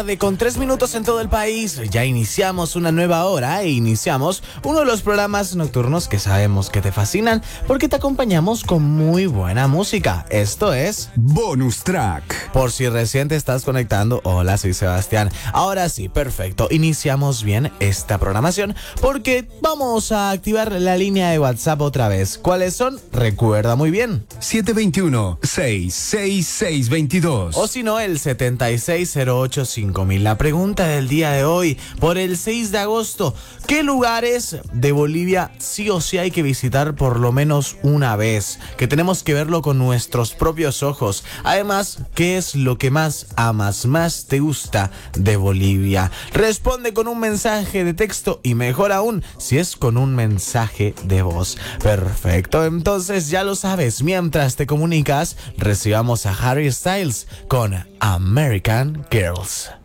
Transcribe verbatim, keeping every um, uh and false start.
De con tres minutos en todo el país, ya iniciamos una nueva hora e iniciamos uno de los programas nocturnos que sabemos que te fascinan porque te acompañamos con muy buena música. Esto es Bonus Track. Por si recién te estás conectando, hola, soy Sebastián. Ahora sí, perfecto, iniciamos bien esta programación porque vamos a activar la línea de WhatsApp otra vez. ¿Cuáles son? Recuerda muy bien. siete dos uno, seis seis seis dos dos. O si no, el setenta y seis cero ocho cinco mil. La pregunta del día de hoy, por el seis de agosto, ¿qué lugares de Bolivia sí o sí hay que visitar por lo menos una vez? Que tenemos que verlo con nuestros propios ojos. Además, ¿qué es lo que más amas, más te gusta de Bolivia? Responde con un mensaje de texto y mejor aún, si es con un mensaje de voz. Perfecto, entonces ya lo sabes. Mientras te comunicas, recibamos a Harry Styles con American Girls.